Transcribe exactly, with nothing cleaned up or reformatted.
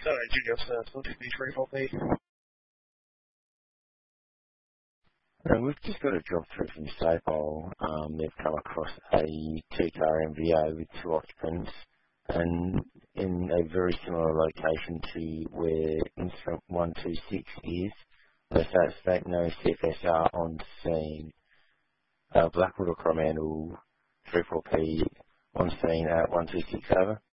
uh, Junior Smith, four two B three four P. Uh, we've just got a job through from Sapol. Um, they've come across a two-car M V O with two occupants, and in a very similar location to where instrument one two six is. They state no C F S R on scene. Uh, Blackwood or Coromandel, three four P on scene at one two six over.